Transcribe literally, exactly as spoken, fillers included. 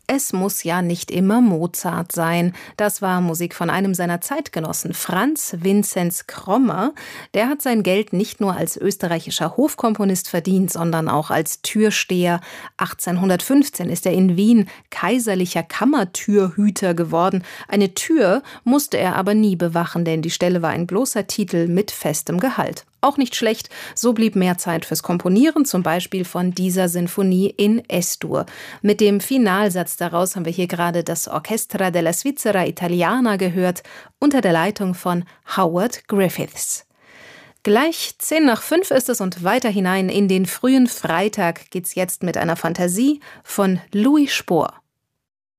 Es muss ja nicht immer Mozart sein. Das war Musik von einem seiner Zeitgenossen, Franz Vinzenz Krommer. Der hat sein Geld nicht nur als österreichischer Hofkomponist verdient, sondern auch als Türsteher. achtzehnhundertfünfzehn ist er in Wien kaiserlicher Kammertürhüter geworden. Eine Tür musste er aber nie bewachen, denn die Stelle war ein bloßer Titel mit festem Gehalt. Auch nicht schlecht, so blieb mehr Zeit fürs Komponieren, zum Beispiel von dieser Sinfonie in Es-Dur. Mit dem Finalsatz daraus haben wir hier gerade das Orchestra della Svizzera Italiana gehört, unter der Leitung von Howard Griffiths. Gleich zehn nach fünf ist es und weiter hinein in den frühen Freitag geht's jetzt mit einer Fantasie von Louis Spohr.